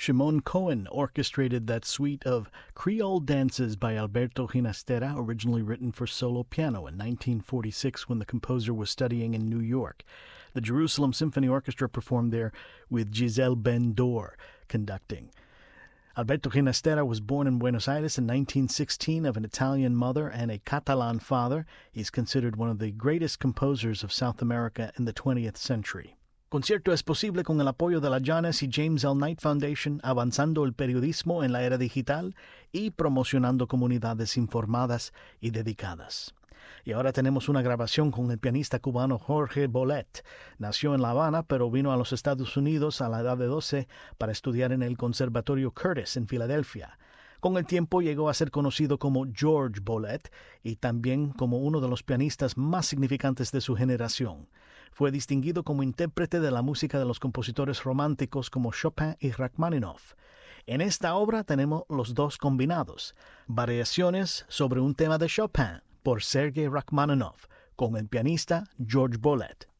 Shimon Cohen orchestrated that suite of Creole dances by Alberto Ginastera, originally written for solo piano in 1946 when the composer was studying in New York. The Jerusalem Symphony Orchestra performed there with Giselle Ben-Dor conducting. Alberto Ginastera was born in Buenos Aires in 1916 of an Italian mother and a Catalan father. He's considered one of the greatest composers of South America in the 20th century. Concierto es posible con el apoyo de la Janes y James L. Knight Foundation, avanzando el periodismo en la era digital y promocionando comunidades informadas y dedicadas. Y ahora tenemos una grabación con el pianista cubano Jorge Bolet. Nació en La Habana, pero vino a los Estados Unidos a la edad de 12 para estudiar en el Conservatorio Curtis en Filadelfia. Con el tiempo llegó a ser conocido como George Bolet y también como uno de los pianistas más significantes de su generación. Fue distinguido como intérprete de la música de los compositores románticos como Chopin y Rachmaninoff. En esta obra tenemos los dos combinados, variaciones sobre un tema de Chopin por Sergei Rachmaninoff, con el pianista George Bolet.